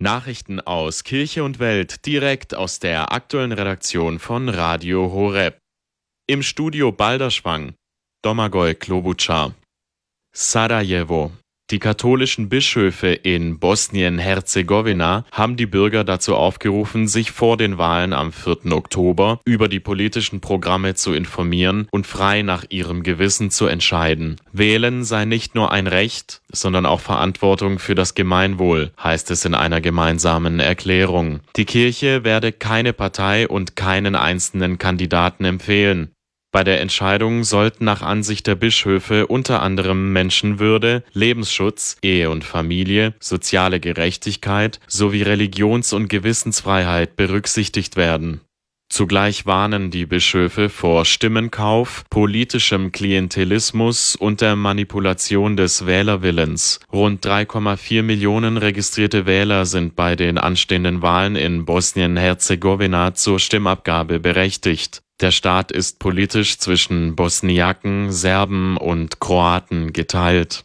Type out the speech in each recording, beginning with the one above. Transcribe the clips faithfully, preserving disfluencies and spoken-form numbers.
Nachrichten aus Kirche und Welt direkt aus der aktuellen Redaktion von Radio Horeb. Im Studio Balderschwang, Domagoj Klobuchar. Sarajevo. Die katholischen Bischöfe in Bosnien-Herzegowina haben die Bürger dazu aufgerufen, sich vor den Wahlen am vierten Oktober über die politischen Programme zu informieren und frei nach ihrem Gewissen zu entscheiden. Wählen sei nicht nur ein Recht, sondern auch Verantwortung für das Gemeinwohl, heißt es in einer gemeinsamen Erklärung. Die Kirche werde keine Partei und keinen einzelnen Kandidaten empfehlen. Bei der Entscheidung sollten nach Ansicht der Bischöfe unter anderem Menschenwürde, Lebensschutz, Ehe und Familie, soziale Gerechtigkeit sowie Religions- und Gewissensfreiheit berücksichtigt werden. Zugleich warnen die Bischöfe vor Stimmenkauf, politischem Klientelismus und der Manipulation des Wählerwillens. Rund drei Komma vier Millionen registrierte Wähler sind bei den anstehenden Wahlen in Bosnien-Herzegowina zur Stimmabgabe berechtigt. Der Staat ist politisch zwischen Bosniaken, Serben und Kroaten geteilt.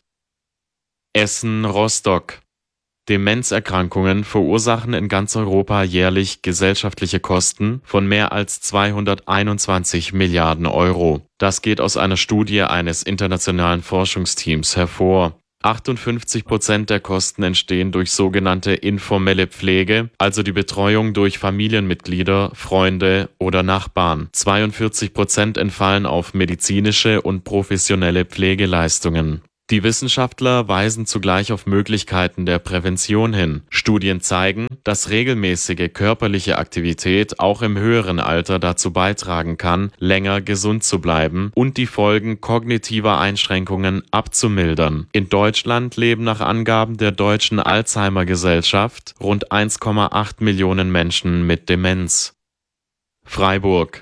Essen-Rostock. Demenzerkrankungen verursachen in ganz Europa jährlich gesellschaftliche Kosten von mehr als zweihunderteinundzwanzig Milliarden Euro. Das geht aus einer Studie eines internationalen Forschungsteams hervor. achtundfünfzig Prozent der Kosten entstehen durch sogenannte informelle Pflege, also die Betreuung durch Familienmitglieder, Freunde oder Nachbarn. zweiundvierzig Prozent entfallen auf medizinische und professionelle Pflegeleistungen. Die Wissenschaftler weisen zugleich auf Möglichkeiten der Prävention hin. Studien zeigen, dass regelmäßige körperliche Aktivität auch im höheren Alter dazu beitragen kann, länger gesund zu bleiben und die Folgen kognitiver Einschränkungen abzumildern. In Deutschland leben nach Angaben der Deutschen Alzheimer-Gesellschaft rund eins Komma acht Millionen Menschen mit Demenz. Freiburg.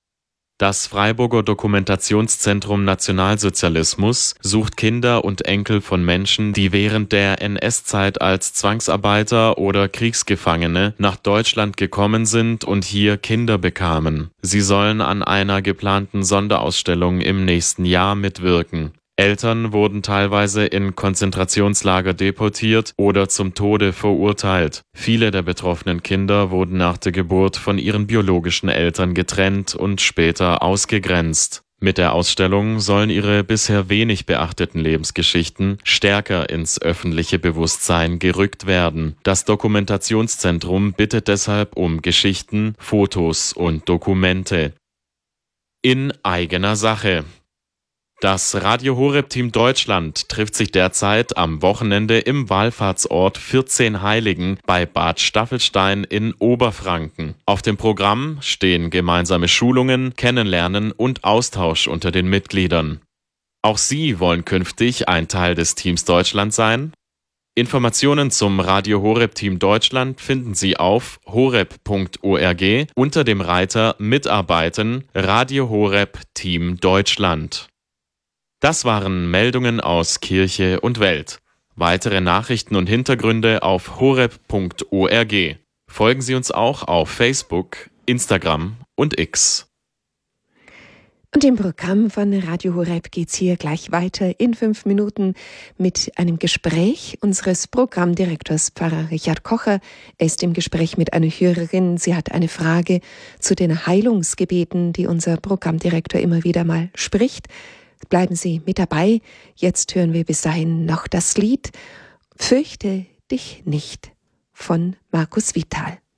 Das Freiburger Dokumentationszentrum Nationalsozialismus sucht Kinder und Enkel von Menschen, die während der N S-Zeit als Zwangsarbeiter oder Kriegsgefangene nach Deutschland gekommen sind und hier Kinder bekamen. Sie sollen an einer geplanten Sonderausstellung im nächsten Jahr mitwirken. Eltern wurden teilweise in Konzentrationslager deportiert oder zum Tode verurteilt. Viele der betroffenen Kinder wurden nach der Geburt von ihren biologischen Eltern getrennt und später ausgegrenzt. Mit der Ausstellung sollen ihre bisher wenig beachteten Lebensgeschichten stärker ins öffentliche Bewusstsein gerückt werden. Das Dokumentationszentrum bittet deshalb um Geschichten, Fotos und Dokumente. In eigener Sache. Das Radio Horeb Team Deutschland trifft sich derzeit am Wochenende im Wallfahrtsort vierzehn Heiligen bei Bad Staffelstein in Oberfranken. Auf dem Programm stehen gemeinsame Schulungen, Kennenlernen und Austausch unter den Mitgliedern. Auch Sie wollen künftig ein Teil des Teams Deutschland sein? Informationen zum Radio Horeb Team Deutschland finden Sie auf horeb punkt org unter dem Reiter Mitarbeiten Radio Horeb Team Deutschland. Das waren Meldungen aus Kirche und Welt. Weitere Nachrichten und Hintergründe auf horeb punkt org. Folgen Sie uns auch auf Facebook, Instagram und X. Und im Programm von Radio Horeb geht's hier gleich weiter in fünf Minuten mit einem Gespräch unseres Programmdirektors Pfarrer Richard Kocher. Er ist im Gespräch mit einer Hörerin. Sie hat eine Frage zu den Heilungsgebeten, die unser Programmdirektor immer wieder mal spricht. Bleiben Sie mit dabei. Jetzt hören wir bis dahin noch das Lied Fürchte dich nicht von Markus Vital.